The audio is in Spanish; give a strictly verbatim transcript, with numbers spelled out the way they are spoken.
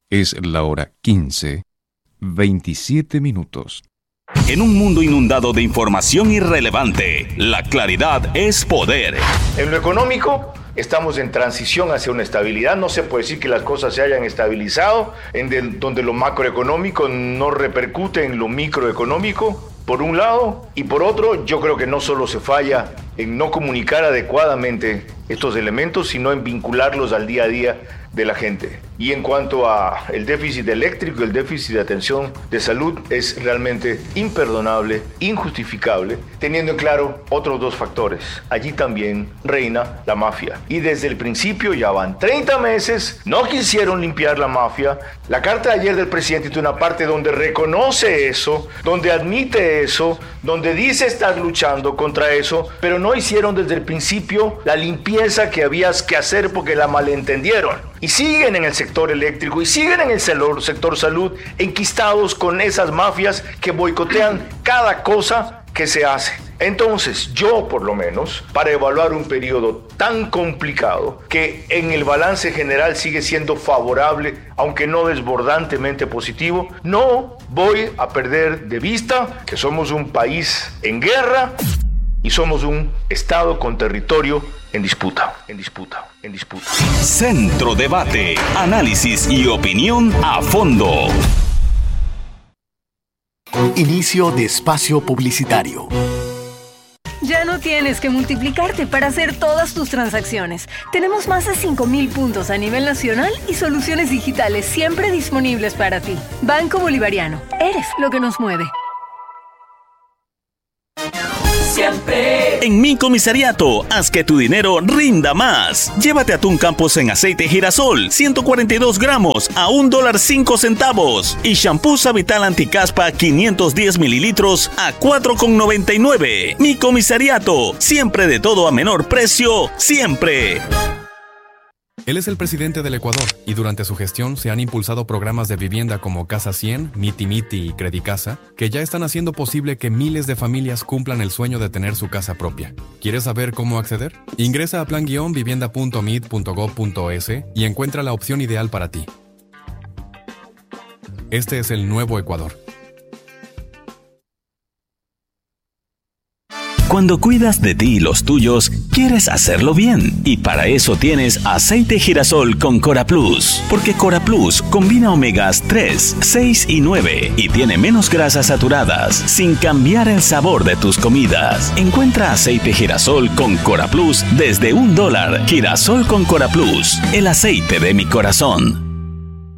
Es la hora quince, veintisiete minutos. En un mundo inundado de información irrelevante, la claridad es poder. En lo económico, estamos en transición hacia una estabilidad. No se puede decir que las cosas se hayan estabilizado, en de, donde lo macroeconómico no repercute en lo microeconómico, por un lado, y por otro, yo creo que no solo se falla en no comunicar adecuadamente estos elementos, sino en vincularlos al día a día de la gente. Y en cuanto a el déficit eléctrico, el déficit de atención de salud es realmente imperdonable, injustificable, teniendo en claro otros dos factores. Allí también reina la mafia. Y desde el principio ya van treinta meses, no quisieron limpiar la mafia. La carta de ayer del presidente tiene una parte donde reconoce eso, donde admite eso, donde dice estar luchando contra eso, pero no hicieron desde el principio la limpieza que había que hacer porque la malentendieron. Y siguen en el sector eléctrico y siguen en el sector salud enquistados con esas mafias que boicotean cada cosa que se hace. Entonces, yo por lo menos, para evaluar un periodo tan complicado que en el balance general sigue siendo favorable, aunque no desbordantemente positivo, no voy a perder de vista que somos un país en guerra y somos un Estado con territorio en disputa, en disputa, en disputa. Centro Debate, análisis y opinión a fondo. Inicio de espacio publicitario. Ya no tienes que multiplicarte para hacer todas tus transacciones. Tenemos más de cinco mil puntos a nivel nacional y soluciones digitales siempre disponibles para ti. Banco Bolivariano, eres lo que nos mueve. Siempre. En Mi Comisariato, haz que tu dinero rinda más. Llévate atún Campos en aceite girasol, ciento cuarenta y dos gramos a un dólar cinco centavos. Y shampoo Savital Anticaspa, quinientos diez mililitros a cuatro con noventa y nueve. Mi Comisariato, siempre de todo a menor precio, siempre. Él es el presidente del Ecuador y durante su gestión se han impulsado programas de vivienda como Casa cien, Miti Miti y Credicasa, que ya están haciendo posible que miles de familias cumplan el sueño de tener su casa propia. ¿Quieres saber cómo acceder? Ingresa a plan guion vivienda punto mid punto gob punto es y encuentra la opción ideal para ti. Este es el nuevo Ecuador. Cuando cuidas de ti y los tuyos, quieres hacerlo bien. Y para eso tienes aceite girasol con Cora Plus. Porque Cora Plus combina omegas tres, seis y nueve y tiene menos grasas saturadas, sin cambiar el sabor de tus comidas. Encuentra aceite girasol con Cora Plus desde un dólar. Girasol con Cora Plus, el aceite de mi corazón.